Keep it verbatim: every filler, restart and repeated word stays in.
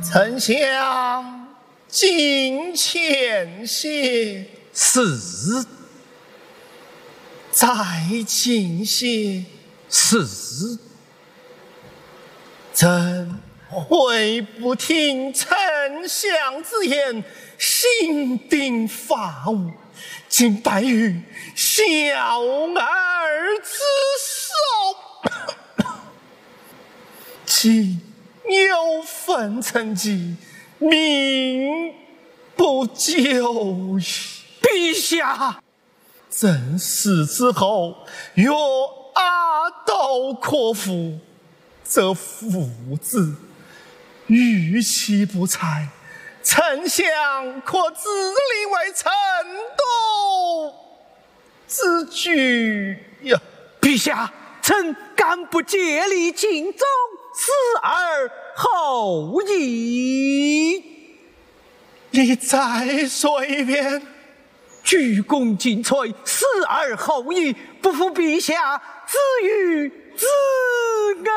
丞相敬前些， 是。 再敬些， 是。 朕会不听丞相之言，心定法务，竟败于小儿之手。今有份成疾，命不久矣。 陛下， 朕死之后，若阿斗阔服，则父子逾期不才，丞相可自立为臣督之举呀！ 陛下，臣敢不竭力尽忠，死而后已。 你再说一遍。 鞠躬尽瘁，死而后已，不负陛下子于子安。